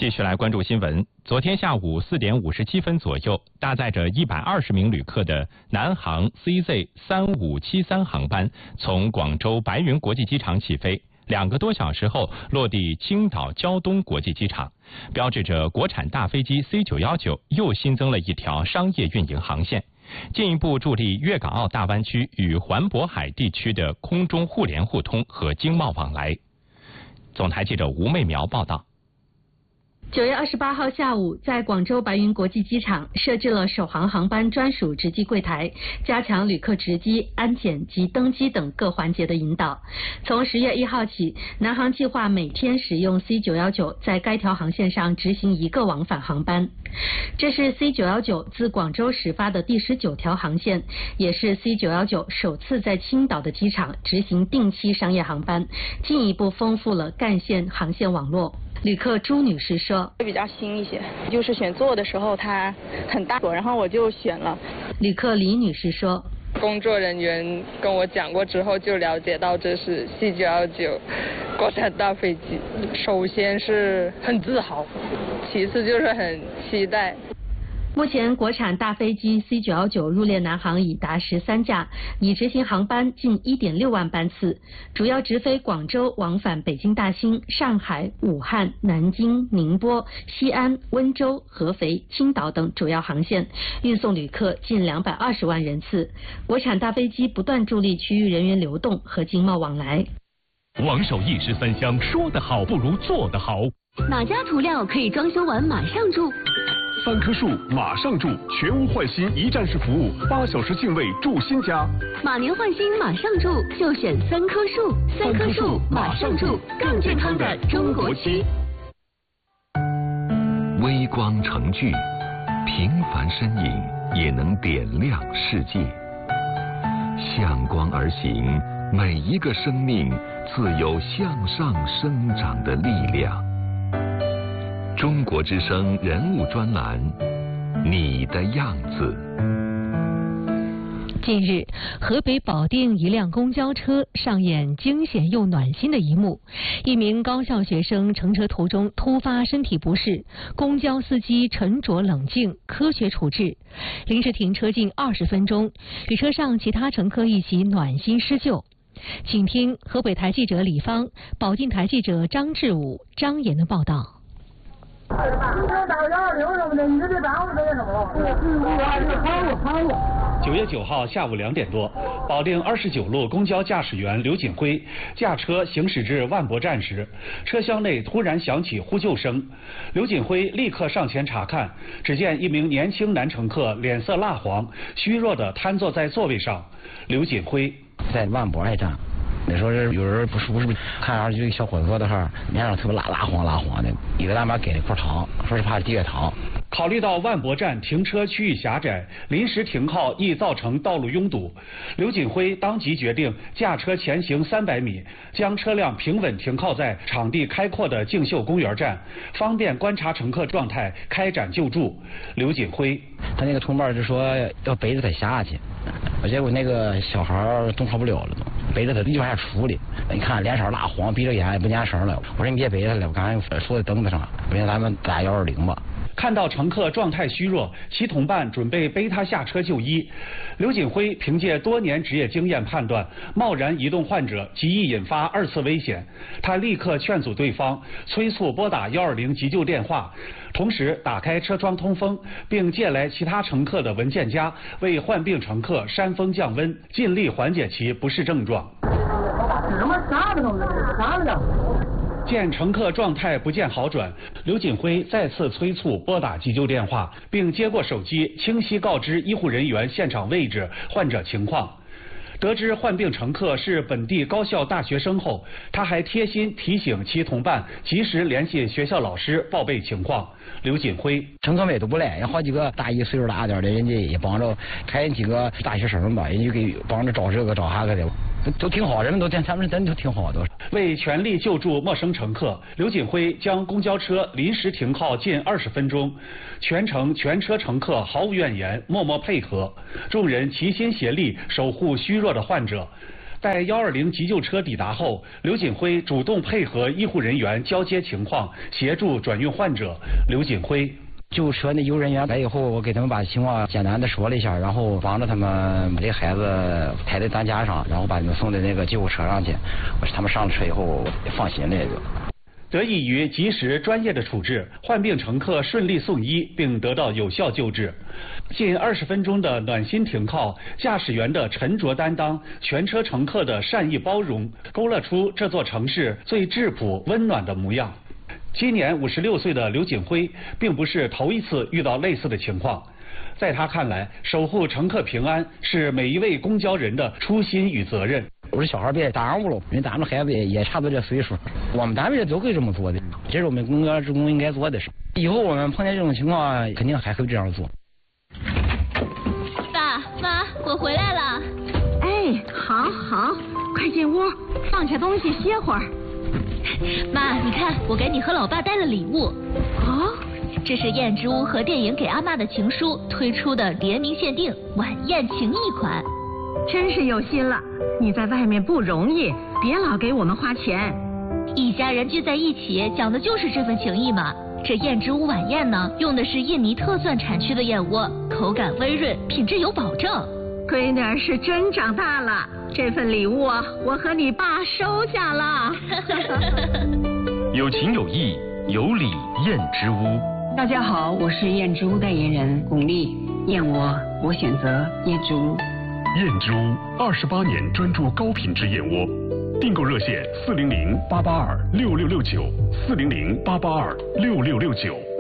继续来关注新闻。昨天下午4点57分左右，搭载着120名旅客的南航 CZ3573航班从广州白云国际机场起飞，2个多小时后落地青岛胶东国际机场，标志着国产大飞机 C919又新增了一条商业运营航线，进一步助力粤港澳大湾区与环渤海地区的空中互联互通和经贸往来。总台记者吴媚苗报道。 9月28号下午，在广州白云国际机场设置了首航航班专属值机柜台，加强旅客值机、安检及登机等各环节的引导。从10月1号起，南航计划每天使用 C919在该条航线上执行1个往返航班。这是 C919自广州始发的第19条航线，也是 C919首次在青岛的机场执行定期商业航班，进一步丰富了干线航线网络。旅客朱女士说：“ 比较新一些，就是选座的时候它很大，然后我就选了。” 旅客李女士说：“ 工作人员跟我讲过之后，就了解到这是 C919国产大飞机。首先是很自豪，其次就是很期待。” 目前，国产大飞机 C919入列南航已达13架，已执行航班近1.6万班次，主要直飞广州往返北京大兴、上海、武汉、南京、宁波、西安、温州、合肥、青岛等主要航线，运送旅客近220万人次。国产大飞机不断助力区域人员流动和经贸往来。 王守一时三香，说得好不如做得好。 哪家涂料可以装修完马上住 ？3棵树马上住，全屋换新一站式服务，8小时净位住新家。 马年换新马上住，就选3棵树。3棵树马上住，更健康的中国区。 微光成炬，平凡身影也能点亮世界。向光而行，每一个生命自有向上生长的力量。中国之声人物专栏，你的样子。 近日，河北保定一辆公交车上演惊险又暖心的一幕：一名高校学生乘车途中突发身体不适，公交司机沉着冷静，科学处置，临时停车近20分钟，与车上其他乘客一起暖心施救。请听河北台记者李芳、保定台记者张志武、张岩的报道。 9月9号下午2点多，保定29路公交驾驶员刘锦辉驾车行驶至万博站时，车厢内突然响起呼救声。刘锦辉立刻上前查看，只见一名年轻男乘客脸色蜡黄，虚弱地瘫坐在座位上。刘锦辉在万博那站。那时候是有人不是看上去小伙子坐在那儿，脸上特别蜡黄的，一个大妈给了块糖，说是怕低血糖。 考虑到万博站停车区域狭窄，临时停靠易造成道路拥堵，刘锦辉当即决定驾车前行300米，将车辆平稳停靠在场地开阔的竞秀公园站，方便观察乘客状态，开展救助。刘锦辉， 他那个同伴就说要背着他下去，结果那个小孩动弹不了了，背着他一往下处理，你看脸色蜡黄，闭着眼也不念声了。我说你别背他了，我刚才说在凳子上，我说咱们打120吧。 看到乘客状态虚弱，其同伴准备背他下车就医。刘锦辉凭借多年职业经验判断，贸然移动患者极易引发2次危险。他立刻劝阻对方，催促拨打120急救电话，同时打开车窗通风，并借来其他乘客的文件夹，为患病乘客扇风降温，尽力缓解其不适症状。见乘客状态不见好转，刘锦辉再次催促拨打急救电话，并接过手机，清晰告知医护人员现场位置、患者情况。得知患病乘客是本地高校大学生后，他还贴心提醒其同伴及时联系学校老师报备情况。刘锦辉， 乘客们都不赖，有好几个大一岁数大点的，人家也帮着，还有几个大学生吧，人家给帮着找这个找那个的。都挺好，人们都他们真都挺好的。 为全力救助陌生乘客，刘锦辉将公交车临时停靠近20分钟，全程全车乘客毫无怨言，默默配合，众人齐心协力守护虚弱的患者。 在120急救车抵达后，刘锦辉主动配合医护人员交接情况，协助转运患者。刘锦辉。 救车那有人员来以后，我给他们把情况简单的说了一下，然后帮着他们把这孩子抬在担架上，然后把他们送到那个救护车上去。他们上了车以后放心了也就。 得益于及时专业的处置，患病乘客顺利送医并得到有效救治。近20分钟的暖心停靠，驾驶员的沉着担当，全车乘客的善意包容，勾勒出这座城市最质朴温暖的模样。今年56岁的刘锦辉并不是头一次遇到类似的情况，在他看来，守护乘客平安是每一位公交人的初心与责任。 我说小孩别耽误了，因为咱们孩子也差不多这岁数，我们单位都会这么做的，这是我们公交职工应该做的事。以后我们碰见这种情况，肯定还会这样做。 爸妈，我回来了。 哎，好，快进屋，放下东西歇会儿。 妈，你看，我给你和老爸带了礼物。 哦， 这是燕之屋和电影《给阿妈的情书》推出的联名限定晚宴情谊款。 真是有心了，你在外面不容易，别老给我们花钱。 一家人聚在一起，讲的就是这份情谊嘛。这燕之屋晚宴呢，用的是印尼特蒜产区的燕窝，口感温润，品质有保证。 闺女儿是真长大了，这份礼物我和你爸收下了。 有情有义，有礼燕之屋。 大家好，我是燕之屋代言人巩俐，燕窝我选择燕之屋。 燕之屋28年专注高品质燕窝，订购热线400-882-6669，400-882-6669。